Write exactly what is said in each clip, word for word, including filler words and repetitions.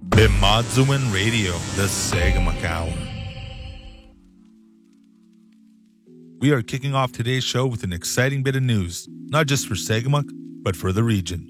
Bimadzuin Radio, the Sagamuk Hour. We are kicking off today's show with an exciting bit of news, not just for Sagamuk, but for the region.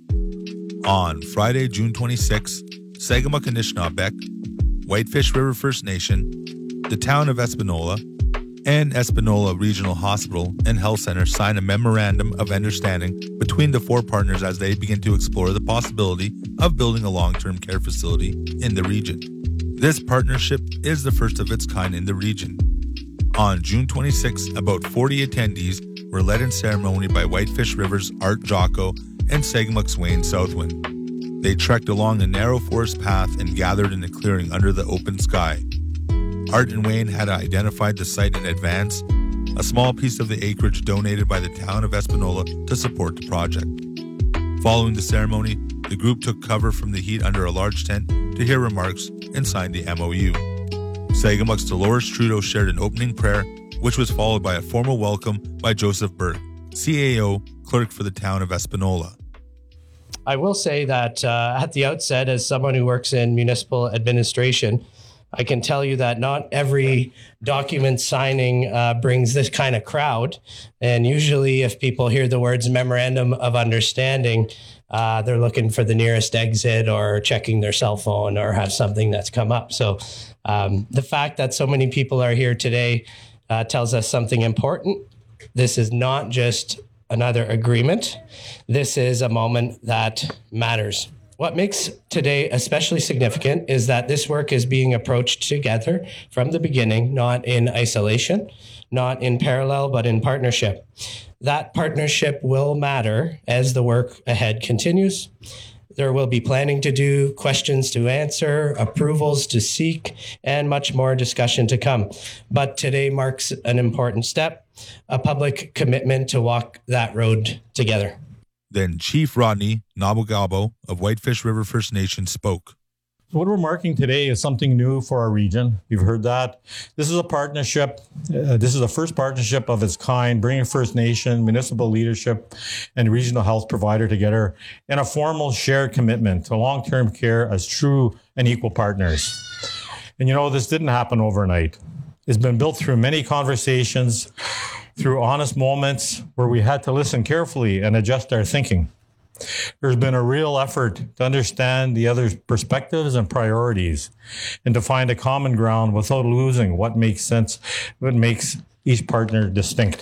On Friday, June twenty-sixth, Sagamuk Anishinaabeg, Whitefish River First Nation, the town of Espanola, and Espanola Regional Hospital and Health Center signed a memorandum of understanding between the four partners as they begin to explore the possibility of building a long-term care facility in the region. This partnership is the first of its kind in the region. On June twenty-sixth, about forty attendees were led in ceremony by Whitefish River's Art Jocko and Sagamuk's Wayne Southwind. They trekked along a narrow forest path and gathered in a clearing under the open sky. Art and Wayne had identified the site in advance, a small piece of the acreage donated by the town of Espanola to support the project. Following the ceremony, the group took cover from the heat under a large tent to hear remarks and signed the M O U. Sagamuk's Dolores Trudeau shared an opening prayer, which was followed by a formal welcome by Joseph Burke, C A O, clerk for the town of Espanola. I will say that uh, at the outset, as someone who works in municipal administration, I can tell you that not every document signing uh, brings this kind of crowd. And usually if people hear the words memorandum of understanding, uh, they're looking for the nearest exit or checking their cell phone or have something that's come up. So um, the fact that so many people are here today uh, tells us something important. This is not just another agreement. This is a moment that matters. What makes today especially significant is that this work is being approached together from the beginning, not in isolation, not in parallel, but in partnership. That partnership will matter as the work ahead continues. There will be planning to do, questions to answer, approvals to seek, and much more discussion to come. But today marks an important step, a public commitment to walk that road together. Then Chief Rodney Nabogabo of Whitefish River First Nation spoke. So what we're marking today is something new for our region. You've heard that. This is a partnership. Uh, this is the first partnership of its kind, bringing First Nation, municipal leadership, and regional health provider together in a formal shared commitment to long-term care as true and equal partners. And you know, this didn't happen overnight. It's been built through many conversations, through honest moments where we had to listen carefully and adjust our thinking. There's been a real effort to understand the other's perspectives and priorities and to find a common ground without losing what makes sense, what makes each partner distinct.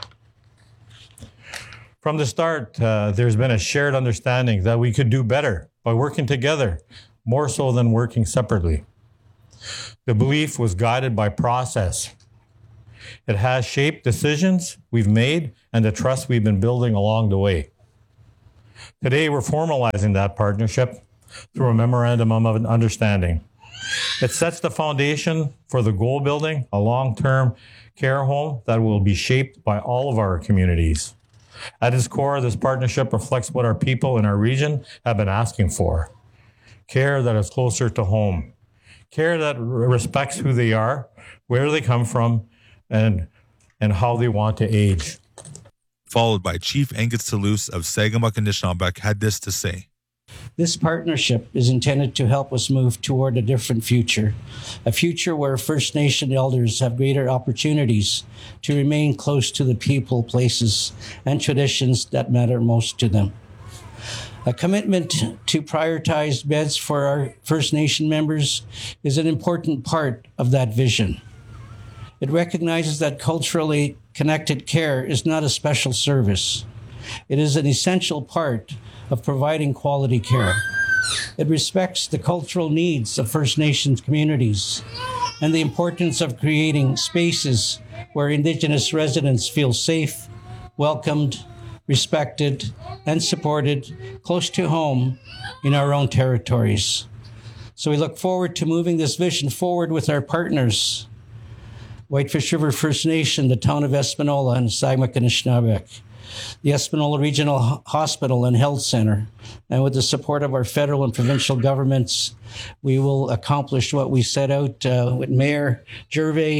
From the start, uh, there's been a shared understanding that we could do better by working together, more so than working separately. The belief was guided by process. It has shaped decisions we've made and the trust we've been building along the way. Today, we're formalizing that partnership through a memorandum of understanding. It sets the foundation for the goal building, a long-term care home that will be shaped by all of our communities. At its core, this partnership reflects what our people in our region have been asking for. Care that is closer to home. Care that respects who they are, where they come from, and and how they want to age. Followed by Chief Angus Toulouse of Sagamuk Anishinaabeg had this to say. This partnership is intended to help us move toward a different future, a future where First Nation elders have greater opportunities to remain close to the people, places, and traditions that matter most to them. A commitment to prioritize beds for our First Nation members is an important part of that vision. It recognizes that culturally connected care is not a special service. It is an essential part of providing quality care. It respects the cultural needs of First Nations communities and the importance of creating spaces where Indigenous residents feel safe, welcomed, respected, and supported close to home in our own territories. So we look forward to moving this vision forward with our partners, Whitefish River First Nation, the town of Espanola, and Sagamuk Anishinaabeg, the Espanola Regional Hospital and Health Center. And with the support of our federal and provincial governments, we will accomplish what we set out uh, with Mayor Gervais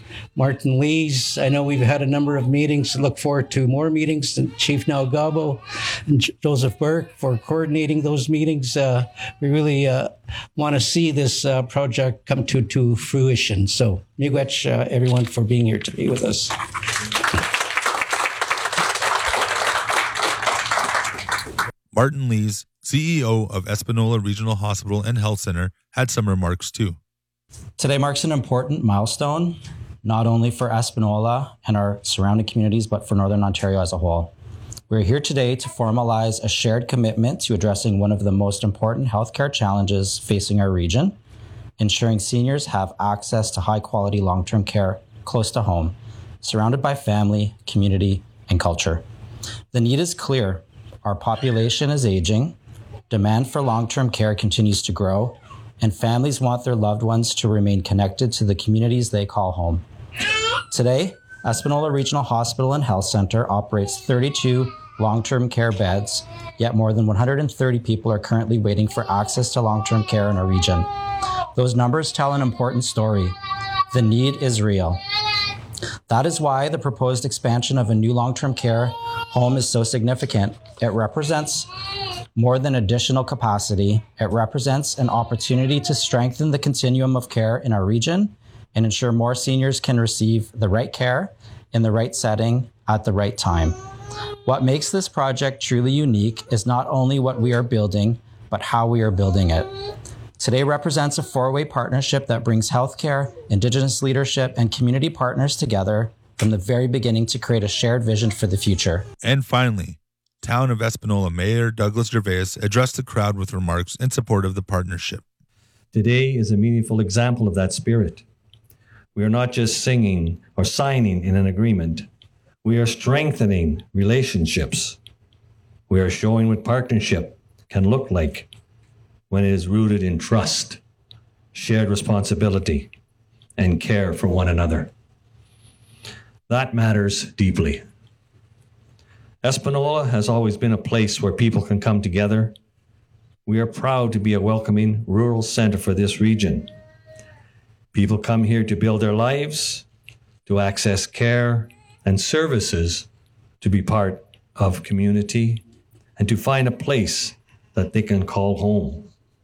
Martin Lees. I know we've had a number of meetings. Look forward to more meetings. And Chief Nalgabo and Joseph Burke for coordinating those meetings. Uh, we really uh, want to see this uh, project come to, to fruition. So, miigwech, uh, everyone, for being here to be with us. Martin Lees, C E O of Espanola Regional Hospital and Health Center, had some remarks too. Today marks an important milestone, not only for Espanola and our surrounding communities, but for Northern Ontario as a whole. We're here today to formalize a shared commitment to addressing one of the most important healthcare challenges facing our region, ensuring seniors have access to high-quality long-term care close to home, surrounded by family, community, and culture. The need is clear. Our population is aging, demand for long-term care continues to grow, and families want their loved ones to remain connected to the communities they call home. Today, Espanola Regional Hospital and Health Center operates thirty-two long-term care beds, yet more than one hundred thirty people are currently waiting for access to long-term care in our region. Those numbers tell an important story. The need is real. That is why the proposed expansion of a new long-term care home is so significant. It represents more than additional capacity. It represents an opportunity to strengthen the continuum of care in our region and ensure more seniors can receive the right care in the right setting at the right time. What makes this project truly unique is not only what we are building, but how we are building it. Today represents a four-way partnership that brings healthcare, Indigenous leadership, and community partners together from the very beginning to create a shared vision for the future. And finally, Town of Espanola Mayor Douglas Gervais addressed the crowd with remarks in support of the partnership. Today is a meaningful example of that spirit. We are not just singing or signing in an agreement. We are strengthening relationships. We are showing what partnership can look like when it is rooted in trust, shared responsibility, and care for one another. That matters deeply. Espanola has always been a place where people can come together. We are proud to be a welcoming rural center for this region. People come here to build their lives, to access care and services, to be part of community, and to find a place that they can call home.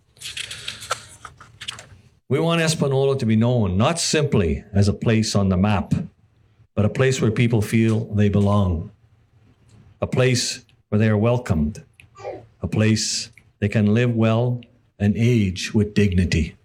We want Espanola to be known not simply as a place on the map, but a place where people feel they belong, a place where they are welcomed, a place they can live well and age with dignity.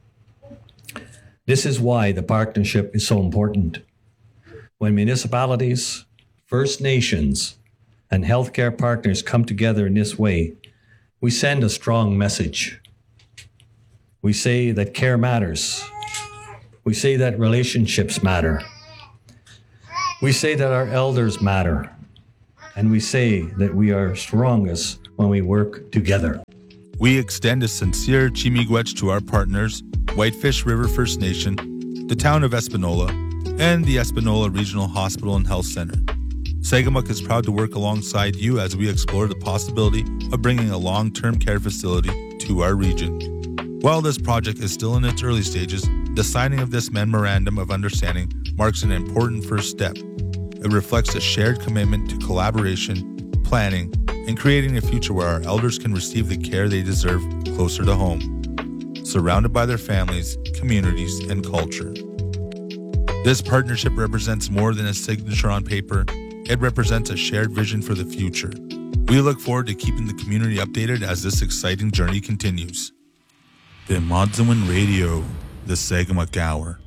This is why the partnership is so important. When municipalities, First Nations, and healthcare partners come together in this way, we send a strong message. We say that care matters. We say that relationships matter. We say that our elders matter. And we say that we are strongest when we work together. We extend a sincere chi-miigwech to our partners, Whitefish River First Nation, the Town of Espanola, and the Espanola Regional Hospital and Health Center. Sagamuk is proud to work alongside you as we explore the possibility of bringing a long-term care facility to our region. While this project is still in its early stages, the signing of this Memorandum of Understanding marks an important first step. It reflects a shared commitment to collaboration, planning, and creating a future where our elders can receive the care they deserve closer to home, surrounded by their families, communities, and culture. This partnership represents more than a signature on paper. It represents a shared vision for the future. We look forward to keeping the community updated as this exciting journey continues. The Modzawin Radio, the Sagamuk Hour.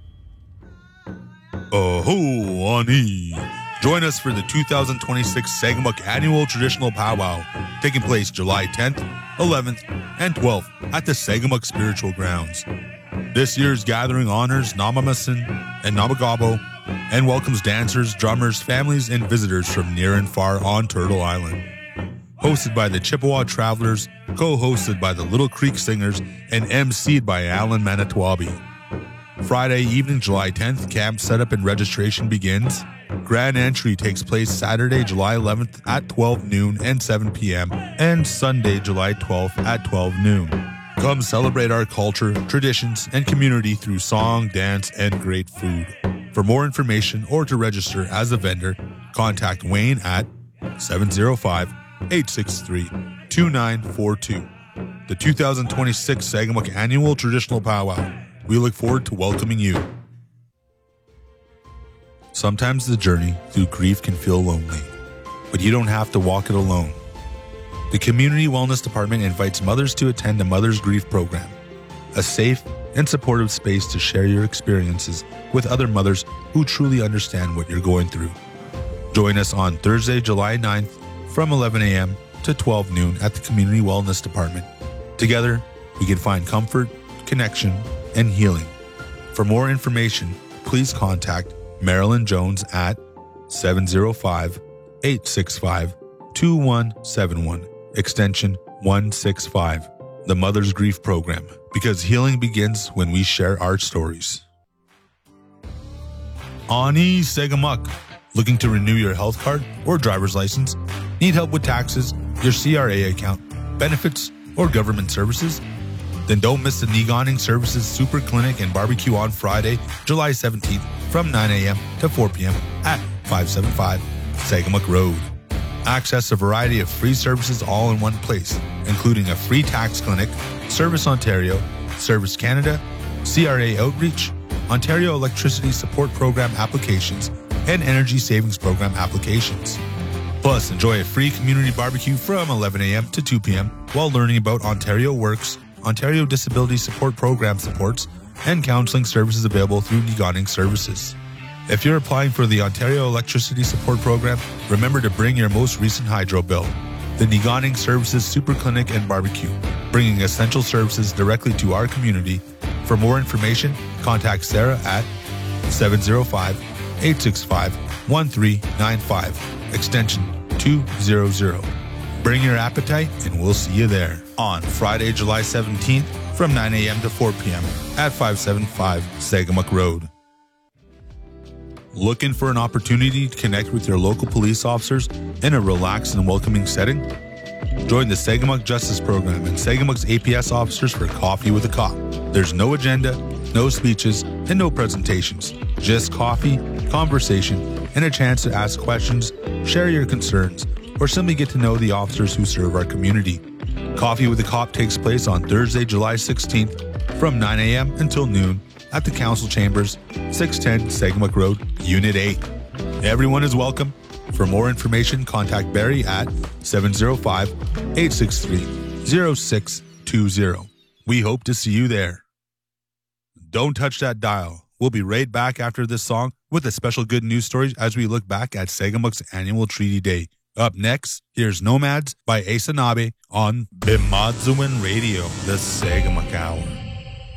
Oh, Ani! Join us for the two thousand twenty-six Sagamuk Annual Traditional Powwow, taking place July tenth, eleventh, and twelfth at the Sagamuk Spiritual Grounds. This year's gathering honors Namamasin and Namagabo and welcomes dancers, drummers, families, and visitors from near and far on Turtle Island. Hosted by the Chippewa Travelers, co-hosted by the Little Creek Singers, and emceed by Alan Manitowabi. Friday evening, July tenth, camp setup and registration begins. Grand entry takes place Saturday, July eleventh at twelve noon and seven p.m. and Sunday, July twelfth at twelve noon. Come celebrate our culture, traditions, and community through song, dance, and great food. For more information or to register as a vendor, contact Wayne at seven zero five, eight six three, two nine four two. The two thousand twenty-six Sagamok Annual Traditional Powwow. We look forward to welcoming you. Sometimes the journey through grief can feel lonely, but you don't have to walk it alone. The Community Wellness Department invites mothers to attend a Mother's Grief Program, a safe and supportive space to share your experiences with other mothers who truly understand what you're going through. Join us on Thursday, July ninth from eleven a.m. to twelve noon at the Community Wellness Department. Together, we can find comfort, connection, and healing. For more information, please contact Marilyn Jones at seven zero five, eight six five, two one seven one, extension one six five. The Mother's Grief Program, because healing begins when we share our stories. Ani Sagamok. Looking to renew your health card or driver's license? Need help with taxes, your C R A account, benefits, or government services? Then don't miss the Niganing Services Super Clinic and Barbecue on Friday, July seventeenth from nine a.m. to four p.m. at five seventy-five Sagamok Road. Access a variety of free services all in one place, including a free tax clinic, Service Ontario, Service Canada, C R A Outreach, Ontario Electricity Support Program applications, and Energy Savings Program applications. Plus, enjoy a free community barbecue from eleven a.m. to two p.m. while learning about Ontario Works, Ontario Disability Support Program supports, and counseling services available through Niganing Services. If you're applying for the Ontario Electricity Support Program, remember to bring your most recent hydro bill. The Niganing Services Super Clinic and Barbecue, bringing essential services directly to our community. For more information, contact Sarah at seven zero five, eight six five, one three nine five, extension two hundred. Bring your appetite and we'll see you there on Friday, July seventeenth from nine a.m. to four p.m. at five seventy-five Sagamok Road. Looking for an opportunity to connect with your local police officers in a relaxed and welcoming setting? Join the Sagamok Justice Program and Sagamok's A P S officers for Coffee with a Cop. There's no agenda, no speeches, and no presentations. Just coffee, conversation, and a chance to ask questions, share your concerns, or simply get to know the officers who serve our community. Coffee with a Cop takes place on Thursday, July sixteenth from nine a.m. until noon at the Council Chambers, six ten Sagamok Road, Unit eight. Everyone is welcome. For more information, contact Barry at seven zero five, eight six three, zero six two zero. We hope to see you there. Don't touch that dial. We'll be right back after this song with a special good news story as we look back at Sagamok's annual Treaty Day. Up next, here's Nomads by Asanabe on Bimadzuin Radio, the Sagamok Hour.